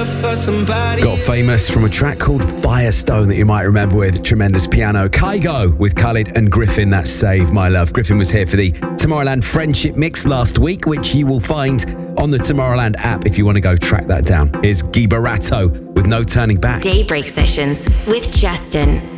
Got famous from a track called Firestone that you might remember with tremendous piano. Kygo with Khalid and Griffin, that's Save My Love. Griffin was here for the Tomorrowland Friendship Mix last week, which you will find on the Tomorrowland app if you want to go track that down. Here's Guy Barato with No Turning Back. Daybreak Sessions with Justin.